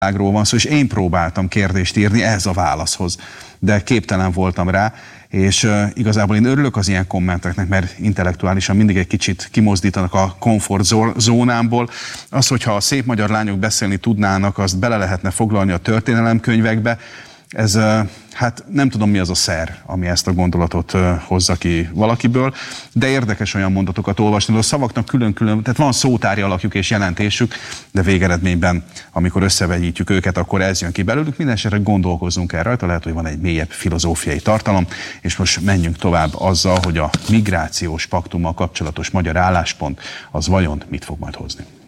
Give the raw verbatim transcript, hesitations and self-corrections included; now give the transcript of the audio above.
van szó, és én próbáltam kérdést írni ehhez a válaszhoz, de képtelen voltam rá, és uh, igazából én örülök az ilyen kommenteknek, mert intellektuálisan mindig egy kicsit kimozdítanak a komfortzónámból. Az, hogyha a szép magyar lányok beszélni tudnának, azt bele lehetne foglalni a történelemkönyvekbe. Ez, uh, hát nem tudom, mi az a szer, ami ezt a gondolatot uh, hozza ki valakiből, de érdekes olyan mondatokat olvasni, a szavaknak külön-külön, tehát van szótári alakjuk és jelentésük, de végeredményben, amikor összevegyítjük őket, akkor ez jön ki belőlük. Mindenesetre gondolkozzunk el rajta, lehet, hogy van egy mélyebb filozófiai tartalom, és most menjünk tovább azzal, hogy a migrációs paktummal kapcsolatos magyar álláspont az vajon mit fog majd hozni.